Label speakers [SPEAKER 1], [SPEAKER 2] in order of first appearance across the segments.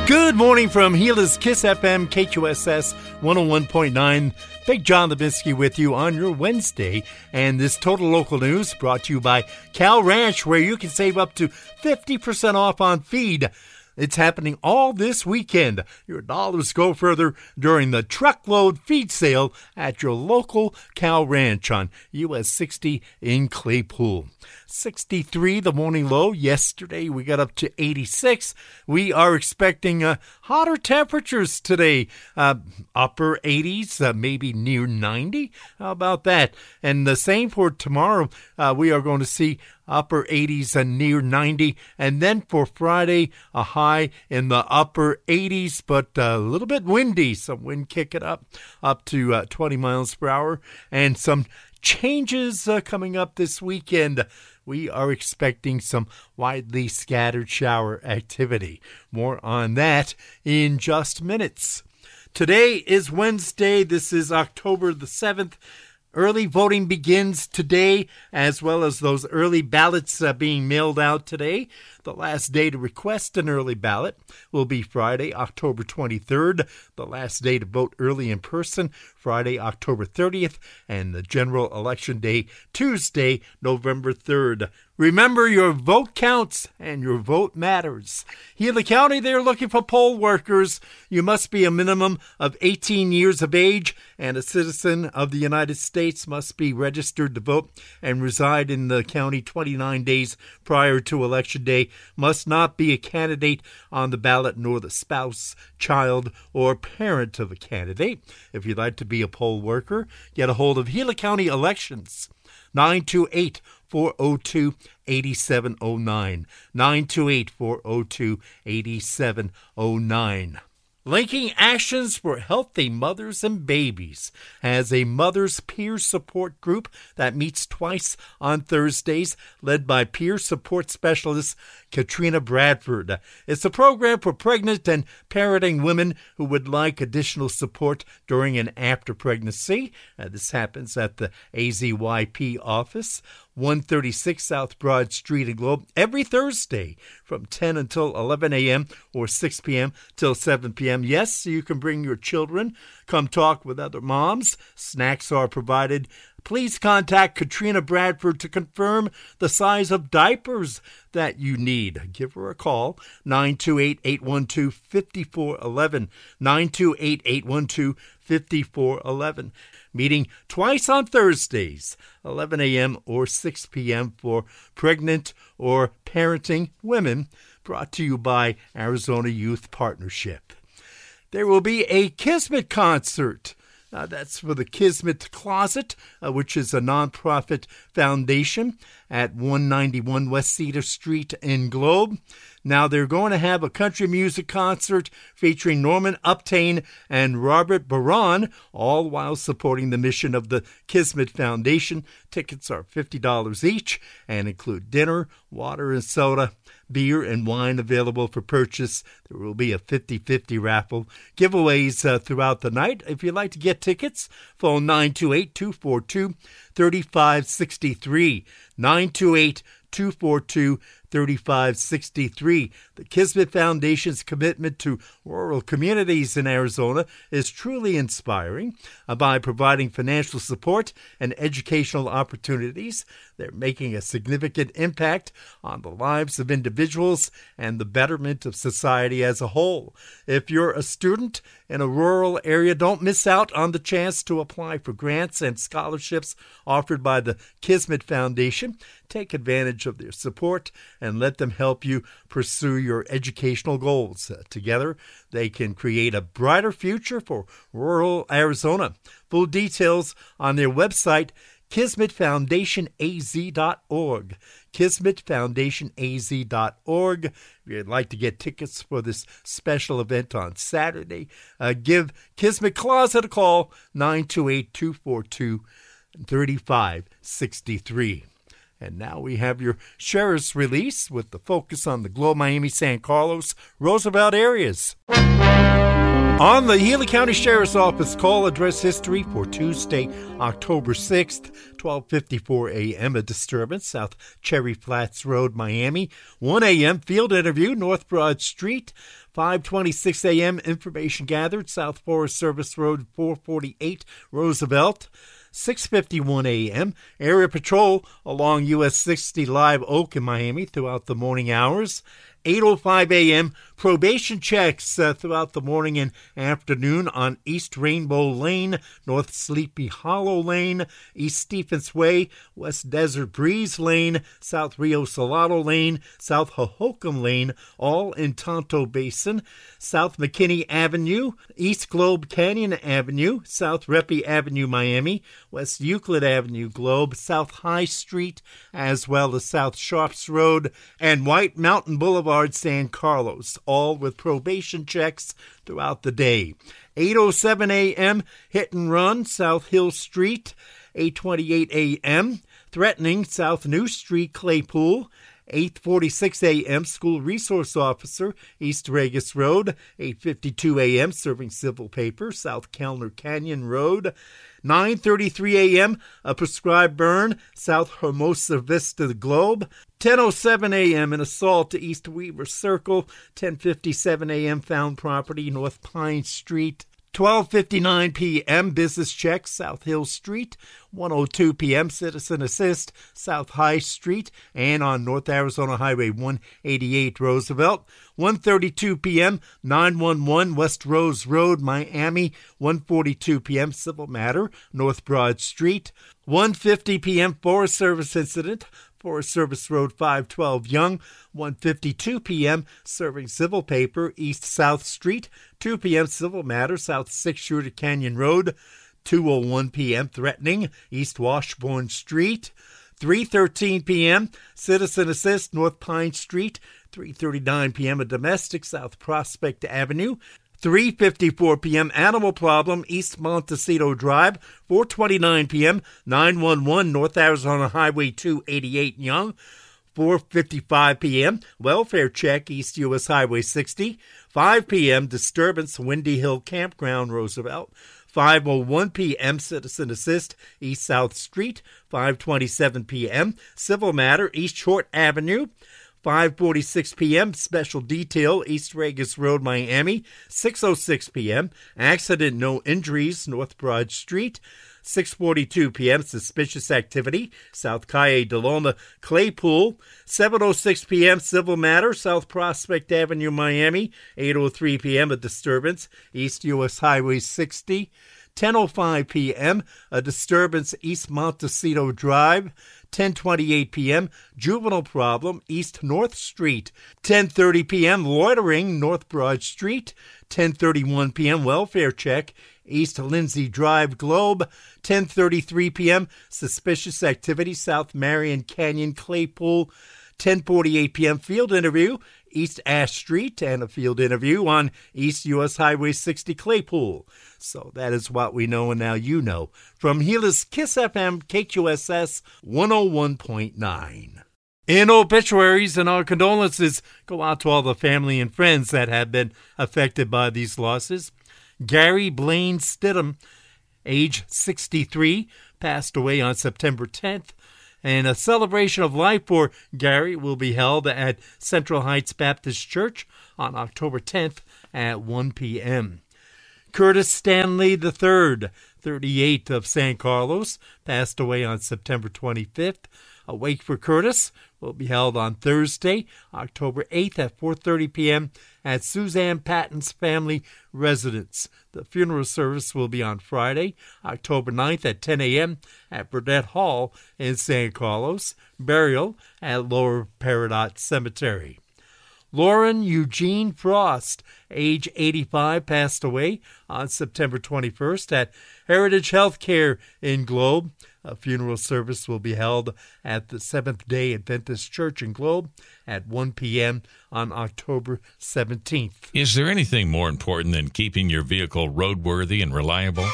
[SPEAKER 1] Good morning from Gila's Kiss FM, KQSS 101.9. Big John Levinsky with you on your Wednesday. And this Total Local News brought to you by Cal Ranch, where you can save up to 50% off on feed. It's happening all this weekend. Your dollars go further during the truckload feed sale at your local Cal Ranch on US 60 in Claypool. 63 the morning low. Yesterday we got up to 86. We are expecting hotter temperatures today. Upper 80s, maybe near 90. How about that? And the same for tomorrow. We are going to see upper 80s and near 90. And then for Friday, a high in the upper 80s, but a little bit windy. Some wind kicking up to 20 miles per hour. And some changes coming up this weekend. We are expecting some widely scattered shower activity. More on that in just minutes. Today is Wednesday. This is October the 7th. Early voting begins today, as well as those early ballots being mailed out today. The last day to request an early ballot will be Friday, October 23rd. The last day to vote early in person, Friday, October 30th. And the general election day, Tuesday, November 3rd. Remember, your vote counts and your vote matters. Gila County, they're looking for poll workers. You must be a minimum of 18 years of age, and a citizen of the United States must be registered to vote and reside in the county 29 days prior to Election Day, must not be a candidate on the ballot nor the spouse, child, or parent of a candidate. If you'd like to be a poll worker, get a hold of Gila County Elections. 928-402-8709. 928-402-8709. Linking Actions for Healthy Mothers and Babies has a mother's peer support group that meets twice on Thursdays, led by peer support specialist Katrina Bradford. It's a program for pregnant and parenting women who would like additional support during and after pregnancy. This happens at the AZYP office, 136 South Broad Street in Globe, every Thursday from 10 until 11 a.m. or 6 p.m. till 7 p.m. Yes, you can bring your children. Come talk with other moms. Snacks are provided. Please contact Katrina Bradford to confirm the size of diapers that you need. Give her a call, 928-812-5411, 928-812-5411. Meeting twice on Thursdays, 11 a.m. or 6 p.m. for pregnant or parenting women, brought to you by Arizona Youth Partnership. There will be a Kismet concert. That's for the Kismet Closet, which is a nonprofit foundation at 191 West Cedar Street in Globe. Now, they're going to have a country music concert featuring Norman Uptain and Robert Baran, all while supporting the mission of the Kismet Foundation. Tickets are $50 each and include dinner, water and soda, beer and wine available for purchase. There will be a 50-50 raffle. Giveaways throughout the night. If you'd like to get tickets, phone 928-242-3563. 928-242-3563. The Kismet Foundation's commitment to rural communities in Arizona is truly inspiring. By providing financial support and educational opportunities, they're making a significant impact on the lives of individuals and the betterment of society as a whole. If you're a student in a rural area, don't miss out on the chance to apply for grants and scholarships offered by the Kismet Foundation. Take advantage of their support and let them help you pursue your educational goals. Together, they can create a brighter future for rural Arizona. Full details on their website, KismetFoundationAZ.org. KismetFoundationAZ.org. If you'd like to get tickets for this special event on Saturday, give Kismet Closet a call, 928-242-3563. And now we have your sheriff's release with the focus on the Globe, Miami, San Carlos, Roosevelt areas. On the Healy County Sheriff's Office call address history for Tuesday, October 6th, 12:54 a.m. A disturbance, South Cherry Flats Road, Miami. 1 a.m. field interview, North Broad Street. 5:26 a.m. information gathered, South Forest Service Road, 448 Roosevelt. 6:51 a.m. area patrol along US 60 Live Oak in Miami throughout the morning hours. 8:05 a.m. probation checks throughout the morning and afternoon on East Rainbow Lane, North Sleepy Hollow Lane, East Stephens Way, West Desert Breeze Lane, South Rio Salado Lane, South Hohokam Lane, all in Tonto Basin, South McKinney Avenue, East Globe Canyon Avenue, South Reppy Avenue, Miami, West Euclid Avenue, Globe, South High Street, as well as South Sharps Road, and White Mountain Boulevard, San Carlos, all with probation checks throughout the day. 8:07 a.m. hit and run, South Hill Street. 8:28 a.m. threatening, South New Street, Claypool. 8:46 a.m. school resource officer, East Regis Road. 8:52 a.m. serving civil paper, South Kellner Canyon Road. 9:33 a.m. a prescribed burn, South Hermosa Vista Globe. 10:07 a.m. an assault to East Weaver Circle. 10:57 a.m. found property, North Pine Street. 12:59 p.m. business check, South Hill Street. 1:02 p.m. citizen assist, South High Street, and on North Arizona Highway 188 Roosevelt. 1:32 p.m. 911 West Rose Road, Miami. 1:42 p.m. civil matter, North Broad Street. 1:50 p.m. Forest Service incident, Forest Service Road 512 Young. 1:52 p.m. serving civil paper, East South Street. 2 p.m. civil matter, South 6 Shooter Canyon Road. 2:01 p.m. threatening, East Washburn Street. 3:13 p.m. citizen assist, North Pine Street. 3:39 p.m. a domestic, South Prospect Avenue. 3:54 p.m. animal problem, East Montecito Drive. 4:29 p.m. 911 North Arizona Highway 288 Young. 4:55 p.m. welfare check, East U.S. Highway 60. 5 p.m. disturbance, Windy Hill Campground, Roosevelt. 5:01 p.m. citizen assist, East South Street. 5:27 p.m. civil matter, East Short Avenue. 5:46 p.m. special detail, East Regis Road, Miami. 6:06 p.m. accident, no injuries, North Broad Street. 6:42 p.m. suspicious activity, South Calle de Loma, Claypool. 7:06 p.m. civil matter, South Prospect Avenue, Miami. 8:03 p.m. a disturbance, East U.S. Highway 60. 10:05 p.m. a disturbance, East Montecito Drive. 10:28 p.m. juvenile problem, East North Street. 10:30 p.m. loitering, North Broad Street. 10:31 p.m. welfare check, East Lindsay Drive, Globe. 10:33 p.m. suspicious activity, South Marion Canyon, Claypool. 10:48 p.m. field interview, East Ash Street, and a field interview on East U.S. Highway 60, Claypool. So that is what we know, and now you know. From Gila's Kiss FM, KQSS 101.9. In obituaries, and our condolences go out to all the family and friends that have been affected by these losses. Gary Blaine Stidham, age 63, passed away on September 10th. And a celebration of life for Gary will be held at Central Heights Baptist Church on October 10th at 1 p.m. Curtis Stanley III, 38, of San Carlos, passed away on September 25th. A wake for Curtis will be held on Thursday, October 8th at 4:30 p.m. at Suzanne Patton's family residence. The funeral service will be on Friday, October 9th at 10 a.m. at Burdett Hall in San Carlos. Burial at Lower Peridot Cemetery. Lauren Eugene Frost, age 85, passed away on September 21st at Heritage Healthcare in Globe. A funeral service will be held at the Seventh-day Adventist Church in Globe at 1 p.m. on October 17th.
[SPEAKER 2] Is there anything more important than keeping your vehicle roadworthy and reliable?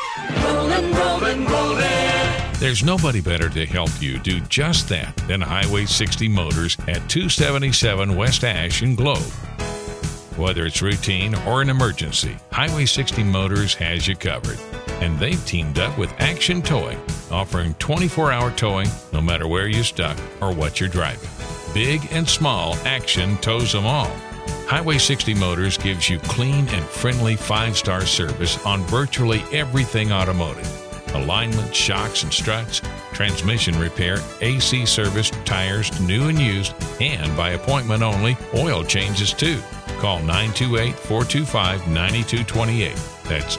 [SPEAKER 2] Rollin'. There's nobody better to help you do just that than Highway 60 Motors at 277 West Ash in Globe. Whether it's routine or an emergency, Highway 60 Motors has you covered. And they've teamed up with Action Towing, offering 24-hour towing no matter where you're stuck or what you're driving. Big and small, Action tows them all. Highway 60 Motors gives you clean and friendly 5-star service on virtually everything automotive. Alignment, shocks and struts, transmission repair, AC service, tires, new and used, and by appointment only, oil changes too. Call 928-425-9228. That's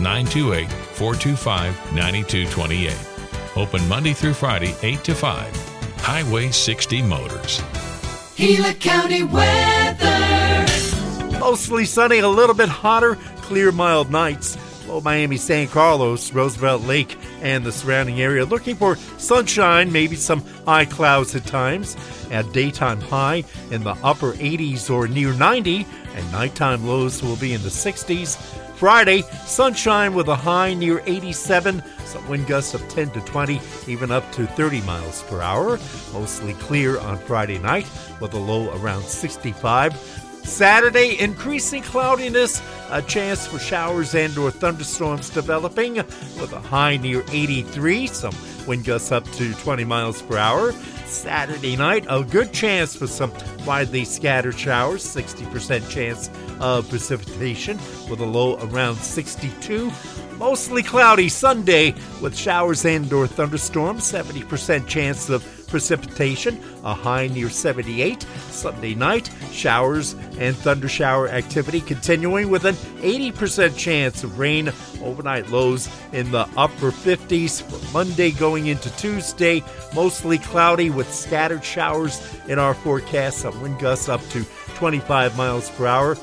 [SPEAKER 2] 928-425-9228. Open Monday through Friday, 8 to 5. Highway 60 Motors.
[SPEAKER 3] Gila County weather.
[SPEAKER 1] Mostly sunny, a little bit hotter, clear, mild nights. Low Miami, San Carlos, Roosevelt Lake, and the surrounding area. Looking for sunshine, maybe some high clouds at times. At daytime high in the upper 80s or near 90, and nighttime lows will be in the 60s. Friday, sunshine with a high near 87, some wind gusts of 10 to 20, even up to 30 miles per hour. Mostly clear on Friday night with a low around 65. Saturday, increasing cloudiness, a chance for showers and or thunderstorms developing with a high near 83, some wind gusts up to 20 miles per hour. Saturday night, a good chance for some widely scattered showers, 60% chance of precipitation with a low around 62. Mostly cloudy Sunday with showers and or thunderstorms, 70% chance of precipitation, a high near 78. Sunday night, showers and thunder shower activity continuing with an 80% chance of rain. Overnight lows in the upper 50s. For Monday going into Tuesday, mostly cloudy with scattered showers in our forecast. Some wind gusts up to 25 miles per hour.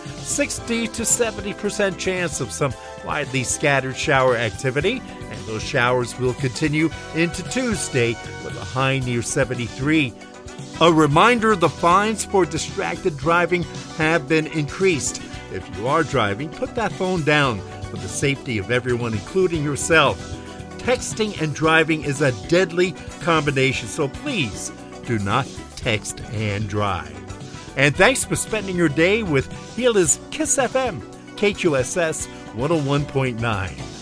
[SPEAKER 1] 60 to 70% chance of some widely scattered shower activity. And those showers will continue into Tuesday with a high near 73. A reminder, the fines for distracted driving have been increased. If you are driving, put that phone down for the safety of everyone, including yourself. Texting and driving is a deadly combination, so please do not text and drive. And thanks for spending your day with Gila's Kiss FM, KQSS 101.9.